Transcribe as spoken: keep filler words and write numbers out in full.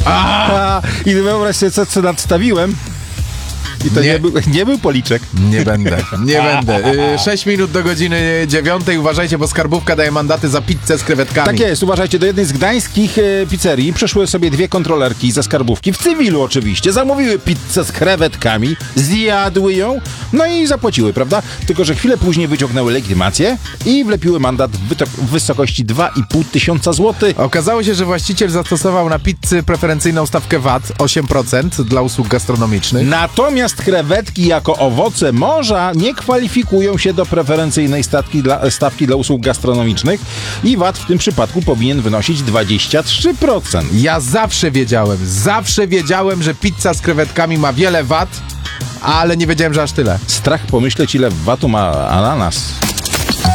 A, I wyobraź sobie, co, co nadstawiłem. I to nie, nie, był, nie był policzek. Nie będę, nie będę. Y, sześć minut do godziny dziewiątej. Uważajcie, bo skarbówka daje mandaty za pizzę z krewetkami. Tak jest, uważajcie, do jednej z gdańskich e, pizzerii przyszły sobie dwie kontrolerki ze skarbówki, w cywilu oczywiście, zamówiły pizzę z krewetkami, zjadły ją, no i zapłaciły, prawda? Tylko że chwilę później wyciągnęły legitymację i wlepiły mandat w, wyto- w wysokości dwa i pół tysiąca złotych. Okazało się, że właściciel zastosował na pizzy preferencyjną stawkę V A T osiem procent dla usług gastronomicznych. Natomiast krewetki jako owoce morza nie kwalifikują się do preferencyjnej stawki dla, stawki dla usług gastronomicznych i V A T w tym przypadku powinien wynosić dwadzieścia trzy procent. Ja zawsze wiedziałem, zawsze wiedziałem, że pizza z krewetkami ma wiele W A T, ale nie wiedziałem, że aż tyle. Strach pomyśleć, ile V A T-u ma ananas.